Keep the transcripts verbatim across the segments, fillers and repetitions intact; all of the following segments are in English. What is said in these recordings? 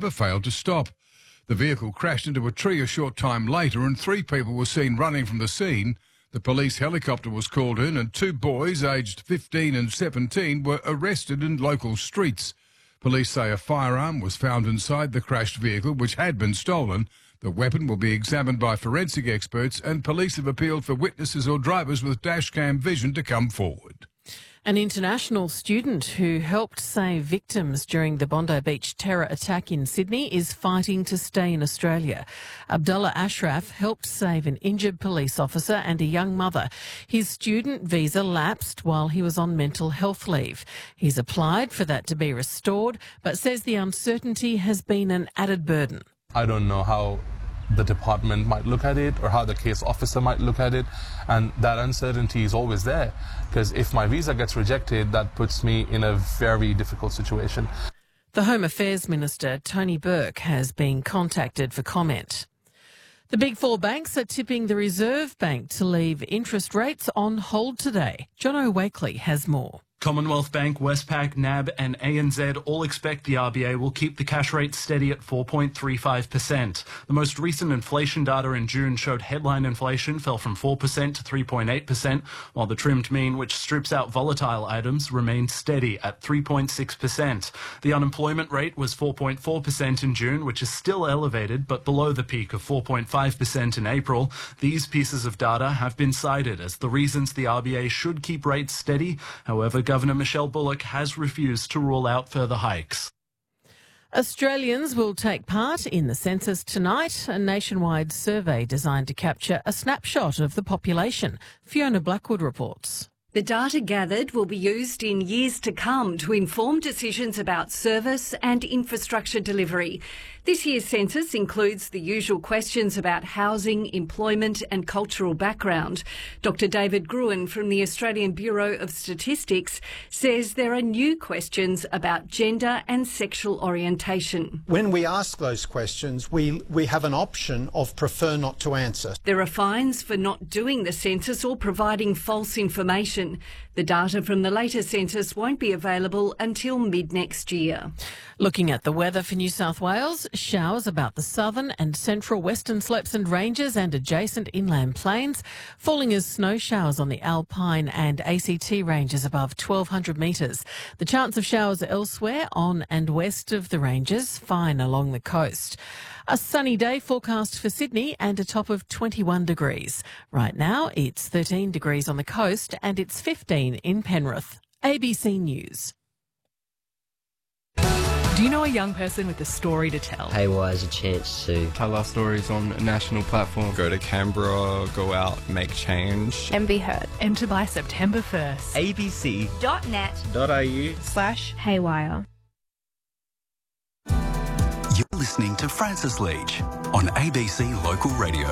but failed to stop. The vehicle crashed into a tree a short time later and three people were seen running from the scene. The police helicopter was called in and two boys aged fifteen and seventeen were arrested in local streets. Police say a firearm was found inside the crashed vehicle, which had been stolen. The weapon will be examined by forensic experts, and police have appealed for witnesses or drivers with dashcam vision to come forward. An international student who helped save victims during the Bondi Beach terror attack in Sydney is fighting to stay in Australia. Abdullah Ashraf helped save an injured police officer and a young mother. His student visa lapsed while he was on mental health leave. He's applied for that to be restored, but says the uncertainty has been an added burden. I don't know how the department might look at it or how the case officer might look at it, and that uncertainty is always there, because if my visa gets rejected, that puts me in a very difficult situation. The Home Affairs Minister, Tony Burke, has been contacted for comment. The Big Four banks are tipping the Reserve Bank to leave interest rates on hold today. John Wakely has more. Commonwealth Bank, Westpac, N A B and A N Z all expect the R B A will keep the cash rate steady at four point three five percent. The most recent inflation data in June showed headline inflation fell from four percent to three point eight percent, while the trimmed mean, which strips out volatile items, remained steady at three point six percent. The unemployment rate was four point four percent in June, which is still elevated but below the peak of four point five percent in April. These pieces of data have been cited as the reasons the R B A should keep rates steady. However, Governor Michelle Bullock has refused to rule out further hikes. Australians will take part in the census tonight, a nationwide survey designed to capture a snapshot of the population. Fiona Blackwood reports. The data gathered will be used in years to come to inform decisions about service and infrastructure delivery. This year's census includes the usual questions about housing, employment and cultural background. Doctor David Gruen from the Australian Bureau of Statistics says there are new questions about gender and sexual orientation. When we ask those questions, we, we have an option of prefer not to answer. There are fines for not doing the census or providing false information. The data from the latest census won't be available until mid-next year. Looking at the weather for New South Wales, showers about the southern and central western slopes and ranges and adjacent inland plains, falling as snow showers on the Alpine and A C T ranges above twelve hundred metres. The chance of showers elsewhere on and west of the ranges, fine along the coast. A sunny day forecast for Sydney and a top of twenty-one degrees. Right now it's thirteen degrees on the coast and it's fifteen in Penrith. A B C News. Do you know a young person with a story to tell? Haywire is a chance to tell our stories on a national platform. Go to Canberra, go out, make change. And be heard. Enter by September first. abc dot net dot a u slash Haywire. You're listening to Francis Leach on A B C Local Radio.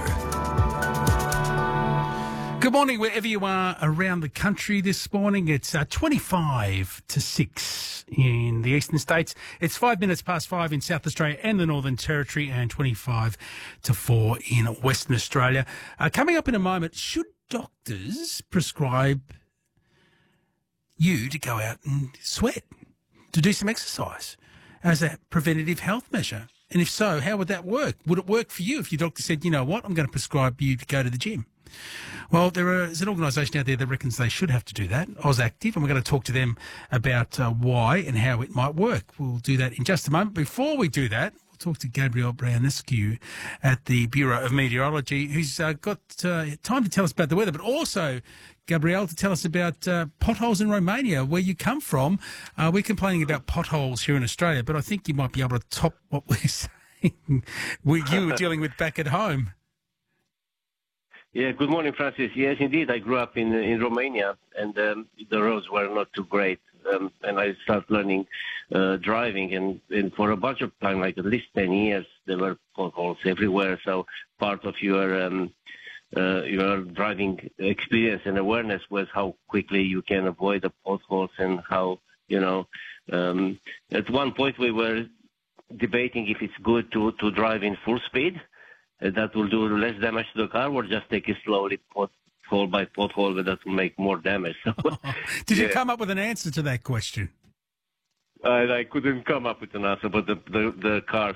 Good morning, wherever you are around the country this morning. It's uh, twenty-five to six in the eastern states. It's five minutes past five in South Australia and the Northern Territory, and twenty-five to four in Western Australia. Uh, coming up in a moment, should doctors prescribe you to go out and sweat, to do some exercise as a preventative health measure? And if so, how would that work? Would it work for you if your doctor said, you know what, I'm going to prescribe you to go to the gym? Well, there is an organisation out there that reckons they should have to do that, AusActive, and we're going to talk to them about uh, why and how it might work. We'll do that in just a moment. Before we do that, we'll talk to Gabrielle Brownescu at the Bureau of Meteorology, who's uh, got uh, time to tell us about the weather, but also, Gabrielle, to tell us about uh, potholes in Romania, where you come from. Uh, we're complaining about potholes here in Australia, but I think you might be able to top what we're saying we, you were dealing with back at home. Yeah, good morning, Francis. Yes, indeed, I grew up in in Romania, and um, the roads were not too great. Um, and I started learning uh, driving, and, and for a bunch of time, like at least ten years, there were potholes everywhere. So part of your um, uh, your driving experience and awareness was how quickly you can avoid the potholes, and how, you know, um, at one point we were debating if it's good to, to drive in full speed. That will do less damage to the car, or just take it slowly, pothole by pothole, but that will make more damage. So, Did yeah. you come up with an answer to that question? I, I couldn't come up with an answer, but the, the, the car